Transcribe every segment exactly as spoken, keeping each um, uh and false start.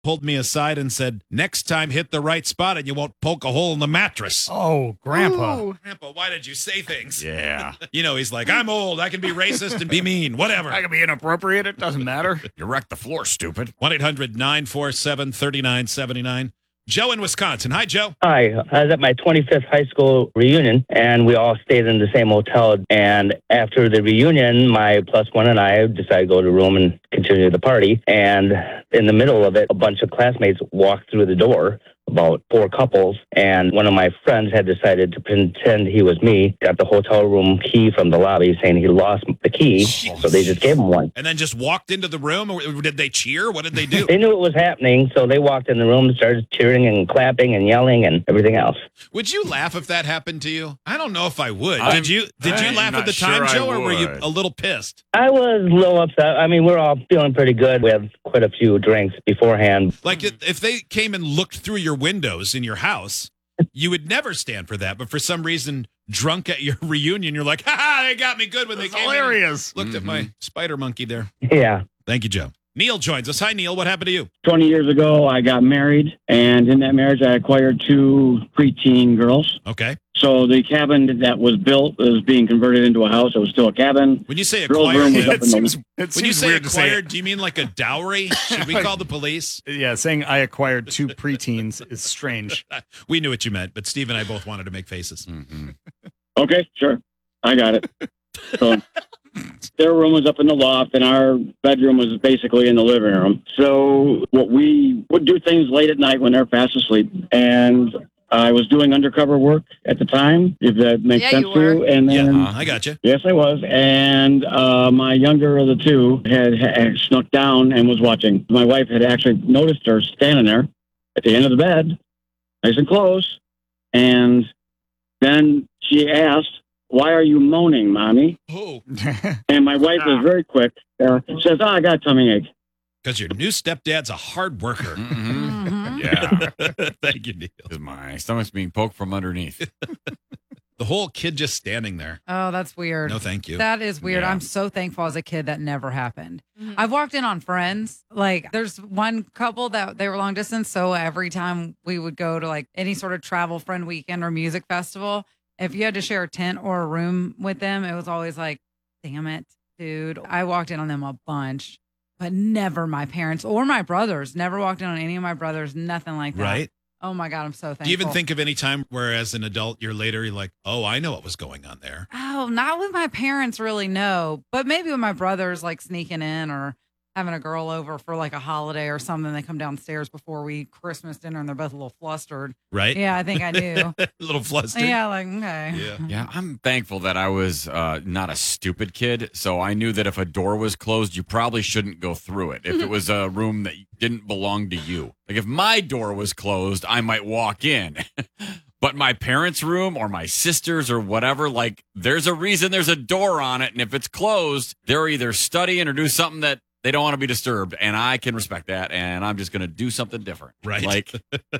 pulled me aside and said, next time hit the right spot and you won't poke a hole in the mattress. Oh, Grandpa. Ooh. Grandpa, why did you say things? Yeah. You know, he's like, I'm old. I can be racist and be mean. Whatever. I can be inappropriate. It doesn't matter. You wrecked the floor, stupid. one eight hundred nine four seven three nine seven nine. Joe in Wisconsin. Hi, Joe. Hi, I was at my twenty-fifth high school reunion, and we all stayed in the same hotel. And after the reunion, my plus one and I decided to go to the room and continue the party. And in the middle of it, a bunch of classmates walked through the door, about four couples, and one of my friends had decided to pretend he was me, got the hotel room key from the lobby saying he lost the key, so they just gave him one. And then just walked into the room? Or did they cheer? What did they do? They knew it was happening, so they walked in the room and started cheering and clapping and yelling and everything else. Would you laugh if that happened to you? I don't know if I would. I'm- did you Did you I'm laugh not at the sure time, I Joe, or were you would. a little pissed? I was a little upset. I mean, we're all feeling pretty good. We had quite a few drinks beforehand. Like, if if they came and looked through your windows in your house, you would never stand for that. But for some reason, drunk at your reunion, you're like, ha ha, they got me good when That's they came in and hilarious. looked at my spider monkey there. Yeah. Thank you, Joe. Neil joins us. Hi, Neil. What happened to you? twenty years ago, I got married, and in that marriage, I acquired two preteen girls. Okay. So the cabin that was built was being converted into a house. It was still a cabin. When you say Girls' acquired, room was Neil, up It in the- seems, it when you seems say weird to say acquired, do you mean like a dowry? Should we call the police? Yeah, saying I acquired two preteens is strange. We knew what you meant, but Steve and I both wanted to make faces. Mm-hmm. Okay, sure. I got it. So their room was up in the loft, and our bedroom was basically in the living room. So what we would do things late at night when they're fast asleep. And I was doing undercover work at the time, if that makes Yeah, sense you to you. were. And then Yeah, I got you. Yes, I was. And uh, my younger of the two had, had snuck down and was watching. My wife had actually noticed her standing there at the end of the bed, nice and close. And then she asked, "Why are you moaning, Mommy?" Oh, And my wife was very quick. Uh, says, "Oh, I got a tummy ache." because your new stepdad's a hard worker. Mm-hmm. Mhm. Yeah. Thank you, Neil. Because my stomach's being poked from underneath. The whole kid just standing there. Oh, that's weird. No, thank you. That is weird. Yeah. I'm so thankful as a kid that never happened. Mhm. I've walked in on friends. Like there's one couple that they were long distance. So every time we would go to like any sort of travel friend weekend or music festival, if you had to share a tent or a room with them, it was always like, damn it, dude. I walked in on them a bunch, but never my parents or my brothers. Never walked in on any of my brothers. Nothing like that. Right? Oh my God. I'm so thankful. Do you even think of any time where, as an adult, you're later, you're like, oh, I know what was going on there? Oh, not with my parents, really, no. But maybe with my brothers, like sneaking in or having a girl over for like a holiday or something. They come downstairs before we eat Christmas dinner and they're both a little flustered. Right? Yeah, I think I knew. A little flustered. Yeah, like, okay. Yeah. Yeah, I'm thankful that I was uh, not a stupid kid. So I knew that if a door was closed, you probably shouldn't go through it. If it was a room that didn't belong to you. Like if my door was closed, I might walk in. But my parents' room or my sister's or whatever, like there's a reason there's a door on it. And if it's closed, they're either studying or do something that they don't want to be disturbed. And I can respect that. And I'm just going to do something different. Right. Like,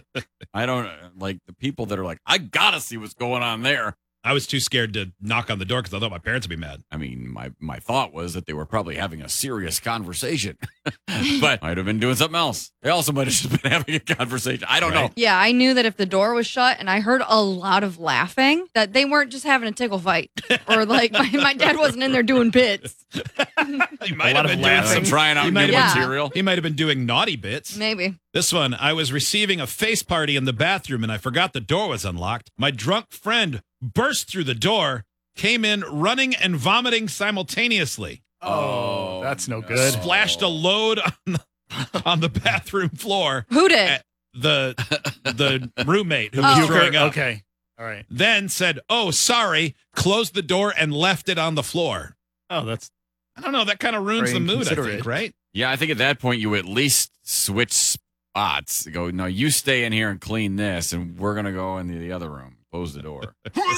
I don't like the people that are like, I got to see what's going on there. I was too scared to knock on the door because I thought my parents would be mad. I mean, my, my thought was that they were probably having a serious conversation, but might have been doing something else. They also might have just been having a conversation. I don't Right. know. Yeah, I knew that if the door was shut and I heard a lot of laughing, that they weren't just having a tickle fight. Or like my, my dad wasn't in there doing bits. He might lot have of been laughing. doing Some trying out He new might have- material. He might have been doing naughty bits. Maybe. This one, I was receiving a face party in the bathroom and I forgot the door was unlocked. My drunk friend burst through the door, came in running and vomiting simultaneously. Oh, that's no good. Splashed a load on the, on the bathroom floor. Who did? Uh, The the roommate who was Oh. throwing up. Okay. All right. Then said, "Oh, sorry," closed the door and left it on the floor. Oh, that's I don't know. That kind of ruins Very the mood, I think, inconsiderate. right? Yeah, I think at that point you at least switch spots. Go, no, you stay in here and clean this, and we're going to go into the other room. Close the door.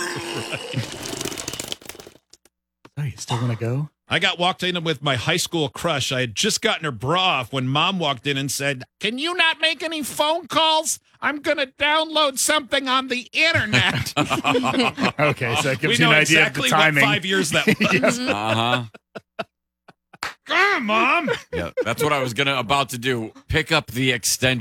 Oh, you still want to go? I got walked in with my high school crush. I had just gotten her bra off when mom walked in and said, "Can you not make any phone calls? I'm going to download something on the internet." Okay, so that gives we you know an idea exactly of the timing. what five years that was. Yes. Uh huh. Come on, Mom. Yeah, that's what I was gonna about to do. Pick up the extension.